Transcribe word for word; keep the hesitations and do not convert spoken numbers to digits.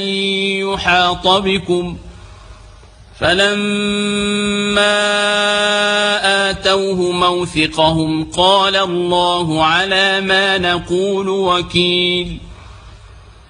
يحاط بكم فلما آتوه موثقهم قال الله على ما نقول وكيل.